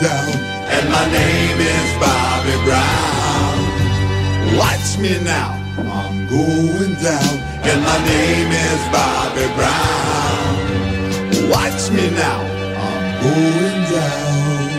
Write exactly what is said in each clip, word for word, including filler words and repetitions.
down, and my name is Bobby Brown. Watch me now, I'm going down, and my name is Bobby Brown. Watch me now, I'm going down.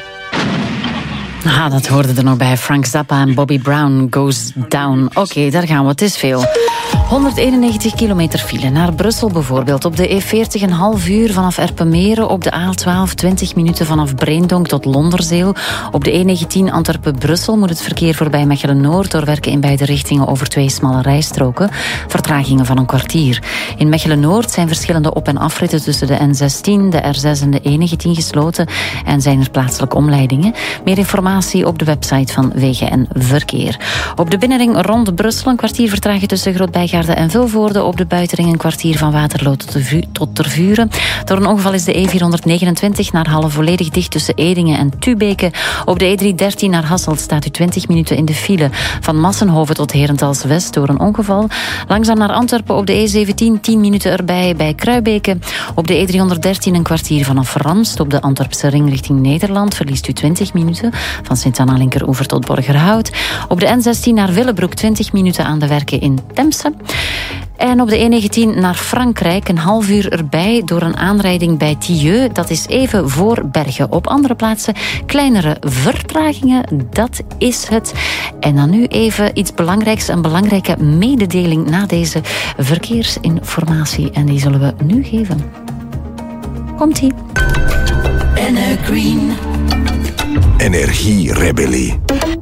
Ah, dat hoorde er nog bij. Frank Zappa en Bobby Brown goes down. Oké, okay, daar gaan we. Het is veel. honderdeenennegentig kilometer file naar Brussel bijvoorbeeld. Op de E veertig een half uur vanaf Erpenmeren. Op de A twaalf twintig minuten vanaf Breendonk tot Londerzeel. Op de E negentien Antwerpen-Brussel moet het verkeer voorbij Mechelen-Noord doorwerken in beide richtingen over twee smalle rijstroken. Vertragingen van een kwartier. In Mechelen-Noord zijn verschillende op- en afritten tussen de N zestien, de R zes en de E negentien gesloten en zijn er plaatselijke omleidingen. Meer informatie op de website van Wegen en Verkeer. Op de binnenring rond Brussel een kwartier vertragen tussen Grootbijgaarde en Vilvoorde. Op de buitenring een kwartier van Waterloo tot, vu- tot Tervuren. Door een ongeval is de E vierhonderdnegenentwintig naar Halle volledig dicht tussen Edingen en Tubeke. Op de E driehonderddertien naar Hasselt staat u twintig minuten in de file. Van Massenhoven tot Herentals West door een ongeval. Langzaam naar Antwerpen op de E zeventien, tien minuten erbij bij Kruibeke. Op de E driehonderddertien een kwartier vanaf Ranst. Op de Antwerpse ring richting Nederland verliest u twintig minuten. Van Sint-Anna-Linkeroever tot Borgerhout. Op de N zestien naar Willebroek twintig minuten aan de werken in Temse. En op de E negentien naar Frankrijk een half uur erbij door een aanrijding bij Tilleux. Dat is even voor Bergen. Op andere plaatsen kleinere vertragingen. Dat is het. En dan nu even iets belangrijks. Een belangrijke mededeling na deze verkeersinformatie. En die zullen we nu geven. Komt-ie. Green. Energierebellie.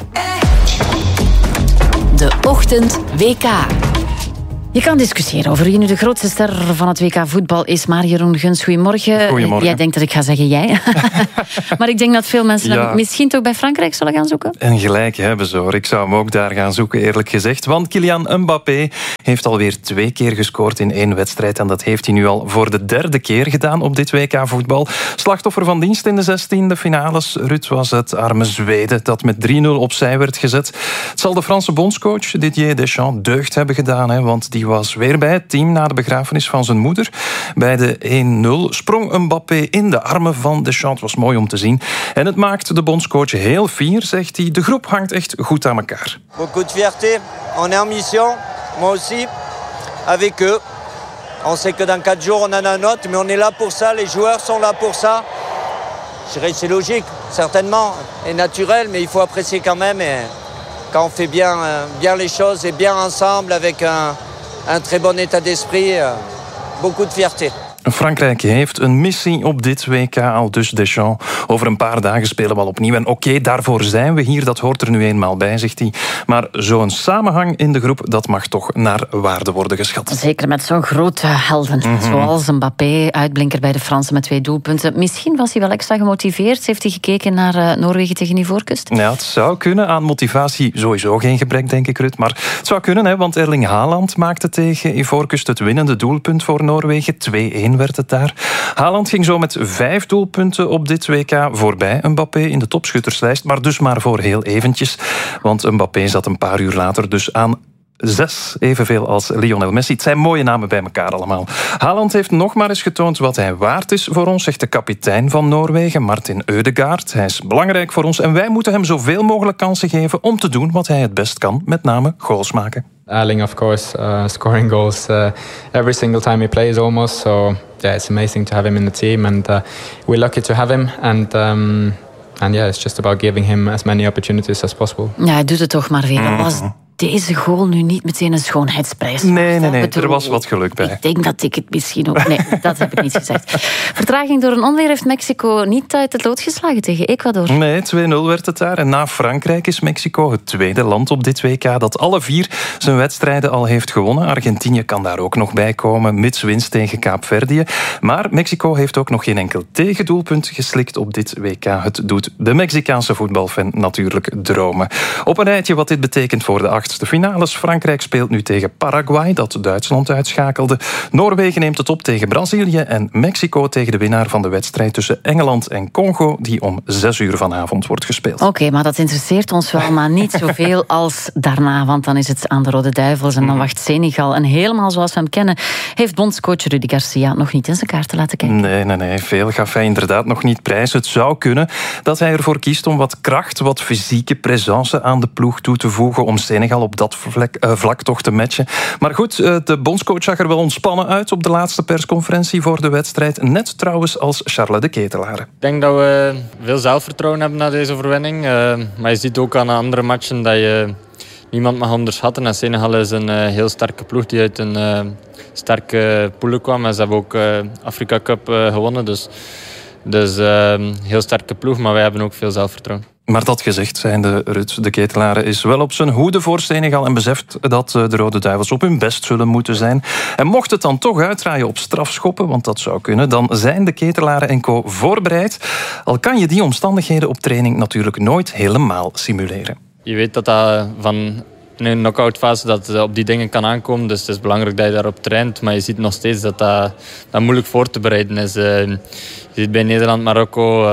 De Ochtend W K. Je kan discussiëren over wie nu de grootste ster van het W K voetbal is. Maar Jeroen Guns, goedemorgen. Goedemorgen. Jij denkt dat ik ga zeggen jij. Maar ik denk dat veel mensen ja. hem misschien toch bij Frankrijk zullen gaan zoeken. En gelijk hebben ze hoor. Ik zou hem ook daar gaan zoeken, eerlijk gezegd. Want Kylian Mbappé heeft alweer twee keer gescoord in één wedstrijd. En dat heeft hij nu al voor de derde keer gedaan op dit W K voetbal. Slachtoffer van dienst in de zestiende finales. Ruud was het arme Zweden dat met drie nul opzij werd gezet. Het zal de Franse bondscoach Didier Deschamps deugd hebben gedaan. Hè, want die was weer bij het team na de begrafenis van zijn moeder. Bij de één nul sprong Mbappé in de armen van Deschamps. Het was mooi om te zien. En het maakt de bondscoach heel fier, zegt hij. De groep hangt echt goed aan elkaar. Beaucoup de fierté. On est en mission. Moi aussi. Avec eux. On sait que dans quatre jours on en a un autre, mais on est là pour ça. Les joueurs sont là pour ça. Je dirais que c'est logique, certainement, et naturel, mais il faut apprécier quand même. Et quand on fait bien, bien les choses et bien ensemble avec un un très bon état d'esprit, beaucoup de fierté. Frankrijk heeft een missie op dit W K, al dus Deschamps. Over een paar dagen spelen we al opnieuw. En oké, okay, daarvoor zijn we hier, dat hoort er nu eenmaal bij, zegt hij. Maar zo'n samenhang in de groep, dat mag toch naar waarde worden geschat. Zeker met zo'n grote helden, mm-hmm. zoals Mbappé, uitblinker bij de Fransen met twee doelpunten. Misschien was hij wel extra gemotiveerd. Heeft hij gekeken naar uh, Noorwegen tegen Ivoorkust? Ja, het zou kunnen. Aan motivatie sowieso geen gebrek, denk ik, Ruud. Maar het zou kunnen, hè, want Erling Haaland maakte tegen Ivoorkust het winnende doelpunt voor Noorwegen. twee-één werd het daar. Haaland ging zo met vijf doelpunten op dit W K voorbij Mbappé in de topschutterslijst, maar dus maar voor heel eventjes. Want Mbappé zat een paar uur later dus aan zes, evenveel als Lionel Messi. Het zijn mooie namen bij elkaar allemaal. Haaland heeft nog maar eens getoond wat hij waard is voor ons, zegt de kapitein van Noorwegen, Martin Ødegaard. Hij is belangrijk voor ons en wij moeten hem zoveel mogelijk kansen geven om te doen wat hij het best kan, met name goals maken. Erling, of course, uh, scoring goals uh, every single time he plays almost. So yeah, it's amazing to have him in the team, and uh, we're lucky to have him. And um, and yeah, it's just about giving him as many opportunities as possible. Ja, hij doet het toch maar weer. Dat was deze goal nu niet meteen een schoonheidsprijs. Nee, nee, nee. Er was wat geluk bij. Ik denk dat ik het misschien ook... Nee, dat heb ik niet gezegd. Vertraging door een onweer heeft Mexico niet uit het lood geslagen tegen Ecuador. Nee, twee nul werd het daar. En na Frankrijk is Mexico het tweede land op dit W K dat alle vier zijn wedstrijden al heeft gewonnen. Argentinië kan daar ook nog bij komen, mits winst tegen Kaapverdië. Maar Mexico heeft ook nog geen enkel tegendoelpunt geslikt op dit W K. Het doet de Mexicaanse voetbalfan natuurlijk dromen. Op een rijtje wat dit betekent voor de achtste finales. Frankrijk speelt nu tegen Paraguay, dat Duitsland uitschakelde. Noorwegen neemt het op tegen Brazilië en Mexico tegen de winnaar van de wedstrijd tussen Engeland en Congo, die om zes uur vanavond wordt gespeeld. Oké, okay, maar dat interesseert ons wel, maar niet zoveel als daarna, want dan is het aan de Rode Duivels en dan wacht Senegal. En helemaal zoals we hem kennen, heeft bondscoach Rudi Garcia nog niet in zijn kaarten laten kijken. Nee, nee, nee. Veel gaf hij inderdaad nog niet prijs. Het zou kunnen dat hij ervoor kiest om wat kracht, wat fysieke présence aan de ploeg toe te voegen om Senegal op dat vlak, uh, vlak toch te matchen. Maar goed, uh, de bondscoach zag er wel ontspannen uit op de laatste persconferentie voor de wedstrijd. Net trouwens als Charles de Ketelaere. Ik denk dat we veel zelfvertrouwen hebben na deze overwinning. Uh, maar je ziet ook aan andere matchen dat je niemand mag onderschatten. En Senegal is een uh, heel sterke ploeg die uit een uh, sterke poelen kwam. En ze hebben ook uh, Afrika Cup uh, gewonnen. Dus, dus uh, heel sterke ploeg, maar wij hebben ook veel zelfvertrouwen. Maar dat gezegd zijnde, Ruud de Ketelaere is wel op zijn hoede voor Senegal en beseft dat de Rode Duivels op hun best zullen moeten zijn. En mocht het dan toch uitdraaien op strafschoppen, want dat zou kunnen, dan zijn de Ketelaere en co voorbereid. Al kan je die omstandigheden op training natuurlijk nooit helemaal simuleren. Je weet dat dat van in een knock-out fase dat op die dingen kan aankomen, dus het is belangrijk dat je daarop traint. Maar je ziet nog steeds dat dat, dat moeilijk voor te bereiden is. Je ziet bij Nederland, Marokko,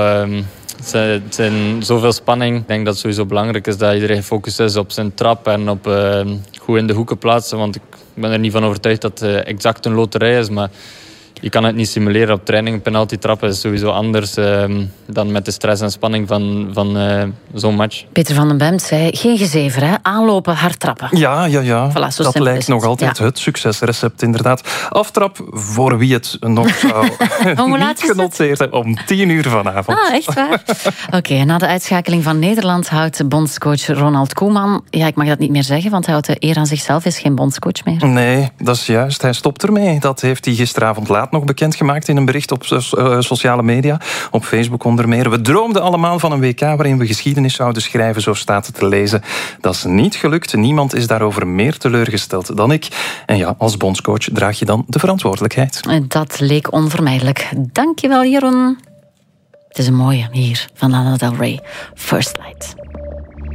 het zijn zoveel spanning. Ik denk dat het sowieso belangrijk is dat iedereen gefocust is op zijn trap en op uh, goed in de hoeken plaatsen. Want ik ben er niet van overtuigd dat het exact een loterij is. Maar je kan het niet simuleren op training. Een penalty trappen is sowieso anders uh, dan met de stress en spanning van, van uh, zo'n match. Peter van den Bemt zei, geen gezever, hè? Aanlopen, hard trappen. Ja, ja, ja. Voilà, dat lijkt nog altijd ja. het succesrecept, inderdaad. Aftrap, voor wie het nog zou niet genoteerd hebben, om tien uur vanavond. Ah, echt waar? Oké, okay, na de uitschakeling van Nederland houdt bondscoach Ronald Koeman... Ja, ik mag dat niet meer zeggen, want hij houdt de eer aan zichzelf, is geen bondscoach meer. Nee, dat is juist. Hij stopt ermee. Dat heeft hij gisteravond laat nog bekendgemaakt in een bericht op uh, sociale media, op Facebook onder meer. We droomden allemaal van een W K waarin we geschiedenis zouden schrijven, zo staat het te lezen. Dat is niet gelukt. Niemand is daarover meer teleurgesteld dan ik. En ja, als bondscoach draag je dan de verantwoordelijkheid. Dat leek onvermijdelijk. Dankjewel, Jeroen. Het is een mooie hier van Lana Del Rey. First Light.